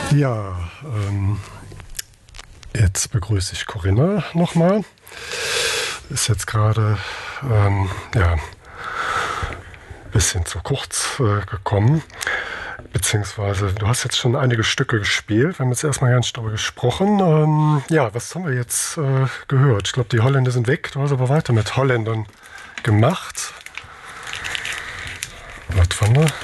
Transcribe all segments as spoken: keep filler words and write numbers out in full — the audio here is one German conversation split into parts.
Ja, ähm, jetzt begrüße ich Corinna nochmal. Ist jetzt gerade ähm, ja, ein bisschen zu kurz äh, gekommen. Beziehungsweise, du hast jetzt schon einige Stücke gespielt. Wir haben jetzt erstmal ganz darüber gesprochen. Ähm, ja, was haben wir jetzt äh, gehört? Ich glaube, die Holländer sind weg. Du hast aber weiter mit Holländern gemacht. Was war das?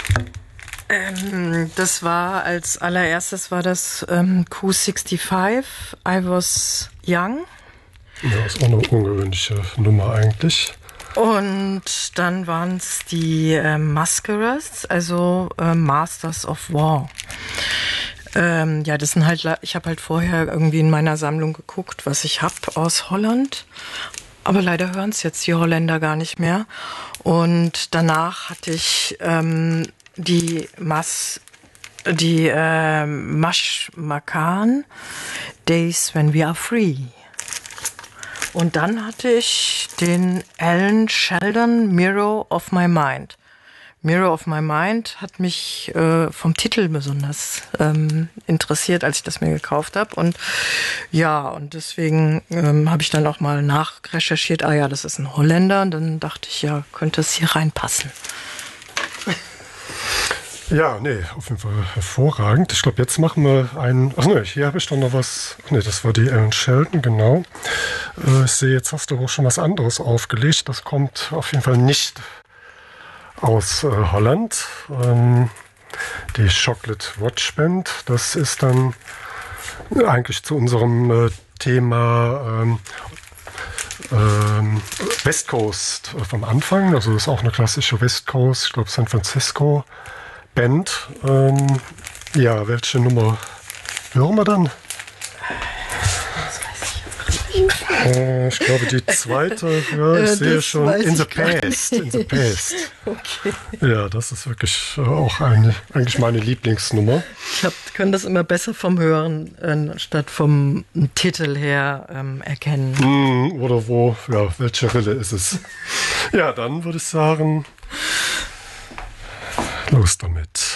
Ähm, das war als allererstes war das ähm, Q sechsundsiebzig, I Was Young. Ja, ist auch eine ungewöhnliche Nummer eigentlich. Und dann waren es die äh, Masquerades, also äh, Masters of War. Ähm, ja, das sind halt, ich habe halt vorher irgendwie in meiner Sammlung geguckt, was ich habe aus Holland. Aber leider hören es jetzt die Holländer gar nicht mehr. Und danach hatte ich ähm, die Mas, die äh, Mash Makan, Days When We Are Free. Und dann hatte ich den Alan Sheldon, Mirror of My Mind. Mirror of My Mind hat mich äh, vom Titel besonders ähm, interessiert, als ich das mir gekauft habe. Und ja, und deswegen ähm, habe ich dann auch mal nachrecherchiert. Ah ja, das ist ein Holländer. Und dann dachte ich, ja, könnte es hier reinpassen. Ja, nee, auf jeden Fall hervorragend. Ich glaube, jetzt machen wir einen... Ach ne, hier habe ich doch noch was... Ach ne, das war die Alan Sheldon, genau. Äh, ich sehe, jetzt hast du auch schon was anderes aufgelegt. Das kommt auf jeden Fall nicht aus äh, Holland. Ähm, die Chocolate Watch Band. Das ist dann eigentlich zu unserem äh, Thema ähm, ähm, West Coast äh, vom Anfang. Also das ist auch eine klassische West Coast, ich glaube San Francisco Band. Ähm, ja, welche Nummer hören wir dann? Äh, ich glaube, die zweite, ja, ich äh, sehe schon, In the Past. In the Past. Okay. Ja, das ist wirklich äh, auch eine, eigentlich meine Lieblingsnummer. Ich hab, kann das immer besser vom Hören äh, statt vom Titel her ähm, erkennen. Mm, oder wo, ja, welche Rille ist es? Ja, dann würde ich sagen, los damit.